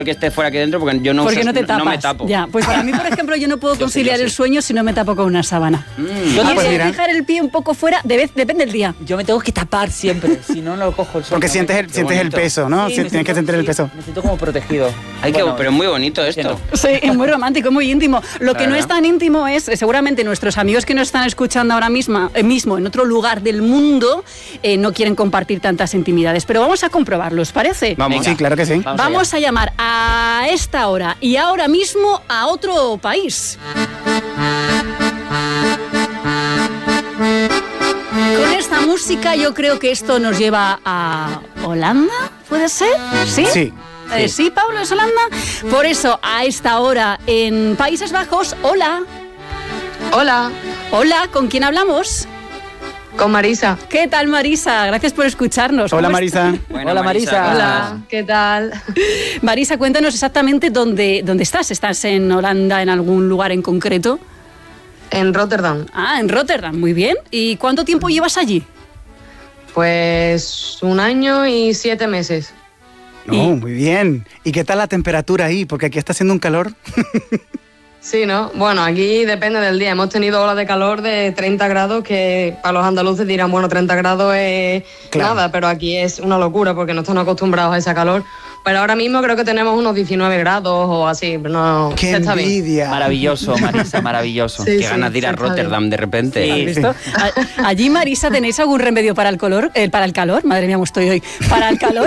que esté fuera que dentro porque yo no, porque no te tapas. No me tapo. Ya, pues para mí, por ejemplo, yo no puedo conciliar el sueño si no me tapo con una sábana. Pues mira. Dejar el pie un poco fuera, depende del día. Yo me tengo que tapar siempre, si no lo cojo el sueño. Porque sientes el peso, ¿no? Sí, Tienes que sentir el peso. Me siento como protegido. Pero es muy bonito esto. Sí, es muy romántico, muy íntimo. Lo que no es tan íntimo es, seguramente nuestros amigos que nos están escuchando ahora mismo en otro lugar del mundo, no quieren compartir tantas intimidades. Pero vamos a comprobarlo, ¿os parece? Vamos. Sí, claro que sí. Vamos a llamar a esta hora y ahora mismo a otro país. Con esta música yo creo que esto nos lleva a Holanda, ¿puede ser? ¿Sí? Sí. Sí, Pablo, es Holanda. Por eso, a esta hora en Países Bajos, hola. Hola. Hola, ¿con quién hablamos? Con Marisa. ¿Qué tal, Marisa? Gracias por escucharnos. Hola, Marisa. Bueno, Hola, Marisa. Hola, ¿qué tal? Marisa, cuéntanos exactamente dónde estás. ¿Estás en Holanda, en algún lugar en concreto? En Rotterdam. Ah, en Rotterdam, muy bien. ¿Y cuánto tiempo llevas allí? Pues 1 año y 7 meses. Muy bien. ¿Y qué tal la temperatura ahí? Porque aquí está haciendo un calor. Sí, ¿no? Bueno, aquí depende del día. Hemos tenido olas de calor de 30 grados que para los andaluces dirán, bueno, 30 grados es nada, pero aquí es una locura porque no están acostumbrados a ese calor. Pero ahora mismo creo que tenemos unos 19 grados o así. No, ¡Qué está envidia! Bien. Maravilloso, Marisa, maravilloso. Sí, Qué ganas de ir a Rotterdam de repente. Sí. ¿Has visto? Allí, Marisa, ¿tenéis algún remedio para el calor? Madre mía, cómo estoy hoy. ¿Para el calor?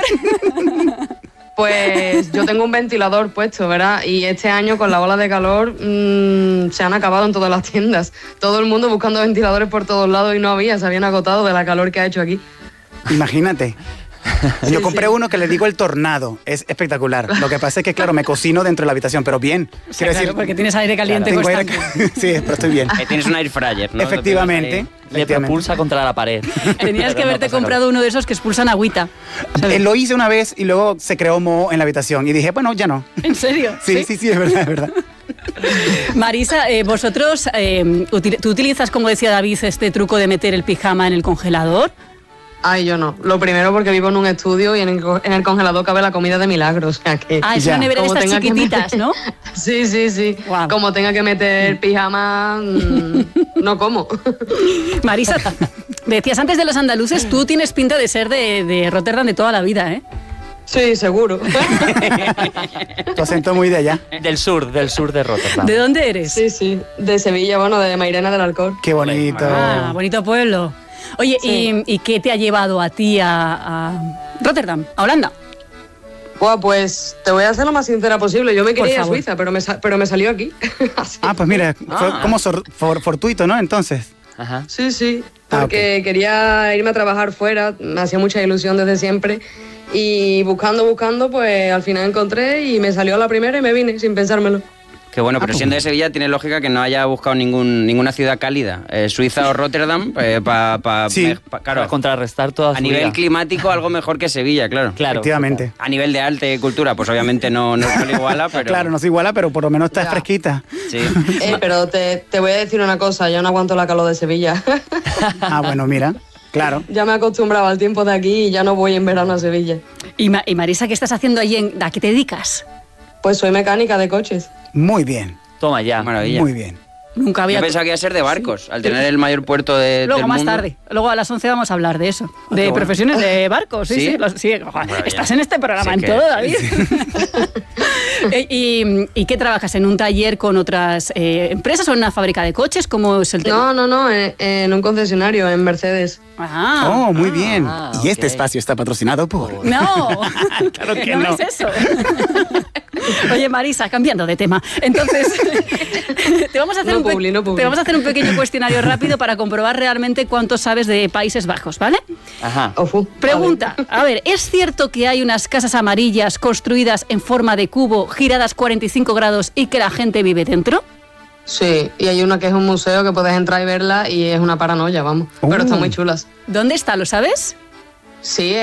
Pues yo tengo un ventilador puesto, ¿verdad? Y este año con la ola de calor se han acabado en todas las tiendas. Todo el mundo buscando ventiladores por todos lados y no había, se habían agotado de la calor que ha hecho aquí. Imagínate. Yo compré uno que le digo el tornado. Es espectacular. Lo que pasa es que, claro, me cocino dentro de la habitación, pero bien. Sí, claro, decir, porque tienes aire caliente tengo constante. Sí, pero estoy bien. Tienes un air fryer, ¿no? Efectivamente. Le propulsa contra la pared. Tenías que haberte comprado uno de esos que expulsan agüita. Lo hice una vez y luego se creó moho en la habitación. Y dije, bueno, ya no. ¿En serio? Sí, es verdad, es verdad. Marisa, vosotros, ¿tú utilizas, como decía David, este truco de meter el pijama en el congelador? Ay, yo no. Lo primero porque vivo en un estudio y en el congelador cabe la comida de milagro. O sea que es una nevera de estas chiquititas, ¿no? Sí. Wow. Como tenga que meter pijama, no como. Marisa, decías antes de los andaluces, tú tienes pinta de ser de Rotterdam de toda la vida, ¿eh? Sí, seguro. Tu acento muy de allá. Del sur de Rotterdam. ¿De dónde eres? Sí. De Sevilla, bueno, de Mairena del Alcor. Qué bonito. Ah, bonito pueblo. Oye, sí. ¿Y qué te ha llevado a ti a Rotterdam, a Holanda? Buah, pues te voy a ser lo más sincera posible. Yo me quería ir a Suiza, pero me salió aquí. Pues mira, fue como fortuito, ¿no? Entonces. Ajá. Sí, porque quería irme a trabajar fuera, me hacía mucha ilusión desde siempre. Y buscando, pues al final encontré y me salió a la primera y me vine sin pensármelo. Qué bueno, pero siendo de Sevilla tiene lógica que no haya buscado ninguna ciudad cálida. Suiza o Rotterdam, para contrarrestar toda a nivel climático algo mejor que Sevilla, claro. Efectivamente. A nivel de arte y cultura, pues obviamente no se iguala, pero... Claro, no se iguala, pero por lo menos está fresquita. Sí. Pero te voy a decir una cosa, yo no aguanto la calor de Sevilla. Bueno, mira. Claro. Ya me he acostumbrado al tiempo de aquí y ya no voy en verano a Sevilla. Y Marisa, ¿qué estás haciendo allí? ¿A qué te dedicas? Pues soy mecánica de coches. Muy bien. Toma ya. Maravilla. Muy bien. Nunca había... Yo pensaba que iba a ser de barcos, al tener el mayor puerto del mundo. Luego más mundo. tarde, luego a las 11 vamos a hablar de eso, de profesiones de barcos. Sí. Estás en este programa en todo, David. ¿Y qué trabajas? ¿En un taller con otras empresas o en una fábrica de coches? ¿Cómo es el tema? No, en un concesionario, en Mercedes. Muy bien. Y este espacio está patrocinado por... No, claro que no es eso. Oye, Marisa, cambiando de tema. Entonces, te vamos a hacer un pequeño cuestionario rápido para comprobar realmente cuánto sabes de Países Bajos, ¿vale? Ajá. Pregunta, a ver, ¿es cierto que hay unas casas amarillas construidas en forma de cubo, giradas 45 grados y que la gente vive dentro? Sí, y hay una que es un museo que puedes entrar y verla y es una paranoia, vamos. Pero están muy chulas. ¿Dónde está, lo sabes? Sí,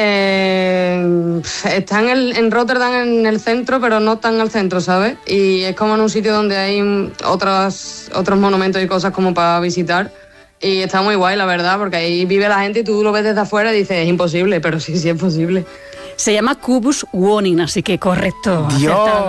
está en Rotterdam, en el centro, pero no tan al centro, ¿sabes? Y es como en un sitio donde hay otros monumentos y cosas como para visitar. Y está muy guay, la verdad, porque ahí vive la gente y tú lo ves desde afuera y dices, es imposible, pero sí es posible. Se llama Kubus Woning, así que correcto. Dios.